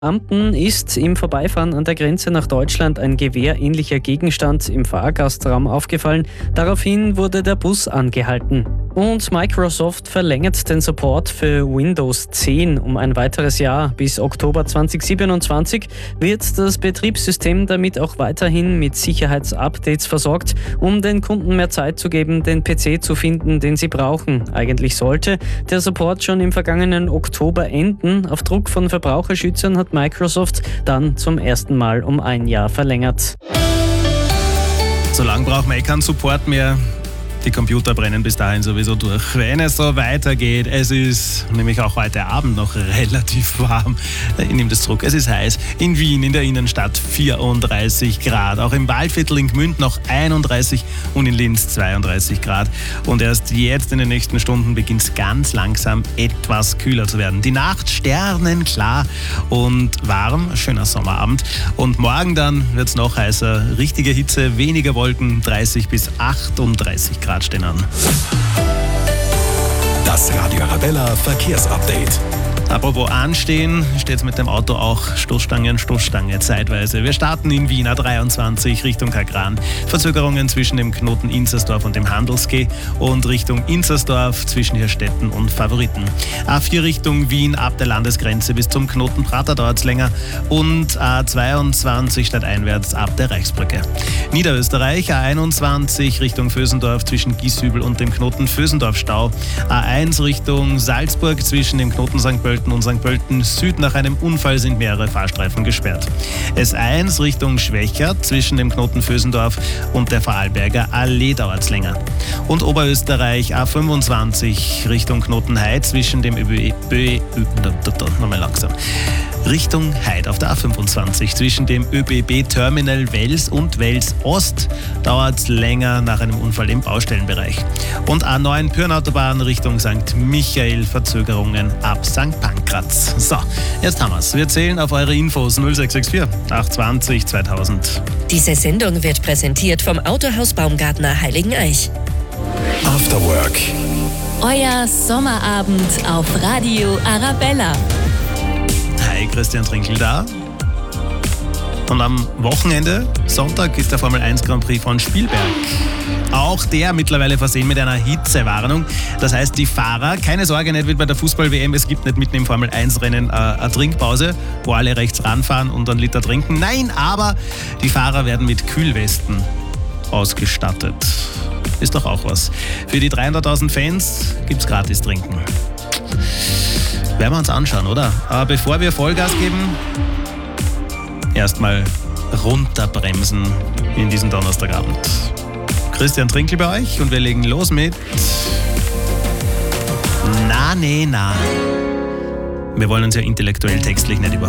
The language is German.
Beamten ist im Vorbeifahren an der Grenze nach Deutschland ein gewehrähnlicher Gegenstand im Fahrgastraum aufgefallen. Daraufhin wurde der Bus angehalten. Und Microsoft verlängert den Support für Windows 10 um ein weiteres Jahr. Bis Oktober 2027 wird das Betriebssystem damit auch weiterhin mit Sicherheitsupdates versorgt, um den Kunden mehr Zeit zu geben, den PC zu finden, den sie brauchen. Eigentlich sollte der Support schon im vergangenen Oktober enden. Auf Druck von Verbraucherschützern hat Microsoft dann zum ersten Mal um ein Jahr verlängert. So lange braucht man keinen Support mehr. Die Computer brennen bis dahin sowieso durch. Wenn es so weitergeht, es ist nämlich auch heute Abend noch relativ warm. Ich nehme das zurück, es ist heiß. In Wien, in der Innenstadt 34 Grad. Auch im Waldviertel in Gmünd noch 31 und in Linz 32 Grad. Und erst jetzt in den nächsten Stunden beginnt es ganz langsam etwas kühler zu werden. Die Nacht sternenklar und warm, schöner Sommerabend. Und morgen dann wird es noch heißer. Richtige Hitze, weniger Wolken, 30 bis 38 Grad stehen an. Das Radio Arabella Verkehrsupdate. Apropos anstehen, steht mit dem Auto auch Stoßstange zeitweise. Wir starten in Wien A23 Richtung Kagran. Verzögerungen zwischen dem Knoten Inzersdorf und dem Handelsquai und Richtung Inzersdorf zwischen Hirstetten und Favoriten. A4 Richtung Wien ab der Landesgrenze bis zum Knoten Prater dauert es länger und A22 stadteinwärts ab der Reichsbrücke. Niederösterreich A21 Richtung Vösendorf zwischen Gieshübel und dem Knoten Vösendorf Stau. A1 Richtung Salzburg zwischen dem Knoten St. Pölten und St. Pölten Süd nach einem Unfall sind mehrere Fahrstreifen gesperrt. S1 Richtung Schwächert zwischen dem Knoten Vösendorf und der Vorarlberger Allee dauert es länger. Und Oberösterreich A25 Richtung Knoten Heid zwischen dem Richtung Heid auf der A25 zwischen dem ÖBB-Terminal Wels und Wels Ost dauert es länger nach einem Unfall im Baustellenbereich. Und A9 Pyrnautobahn Richtung St. Michael Verzögerungen ab St. Pankraz. So, jetzt haben wir's. Wir zählen auf eure Infos 0664 820 2000. Diese Sendung wird präsentiert vom Autohaus Baumgartner Heiligeneich. After Work. Euer Sommerabend auf Radio Arabella. Hi, Christian Trinkl da. Und am Wochenende, Sonntag, ist der Formel 1 Grand Prix von Spielberg. Auch der mittlerweile versehen mit einer Hitzewarnung. Das heißt, die Fahrer, keine Sorge, nicht wie bei der Fußball-WM, es gibt nicht mitten im Formel 1-Rennen eine Trinkpause, wo alle rechts ranfahren und einen Liter trinken. Nein, aber die Fahrer werden mit Kühlwesten ausgestattet. Ist doch auch was. Für die 300.000 Fans gibt's gratis Trinken. Werden wir uns anschauen, oder? Aber bevor wir Vollgas geben, erstmal runterbremsen in diesem Donnerstagabend. Christian Trinkl bei euch und wir legen los mit Na. Wir wollen uns ja intellektuell textlich nicht überfordern.